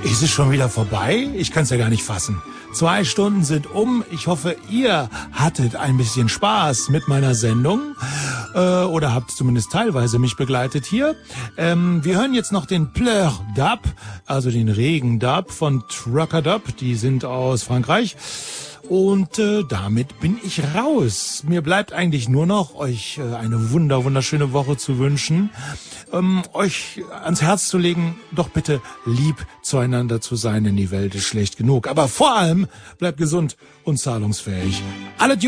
Ist es schon wieder vorbei? Ich kann's ja gar nicht fassen. 2 Stunden sind um. Ich hoffe, ihr hattet ein bisschen Spaß mit meiner Sendung. Oder habt zumindest teilweise mich begleitet hier. Wir hören jetzt noch den Pleur Dub, also den Regen-Dub von Trucker Dub. Die sind aus Frankreich. Und damit bin ich raus. Mir bleibt eigentlich nur noch, euch eine wunderschöne Woche zu wünschen. Euch ans Herz zu legen, doch bitte lieb zueinander zu sein, denn die Welt ist schlecht genug. Aber vor allem bleibt gesund und zahlungsfähig. Alle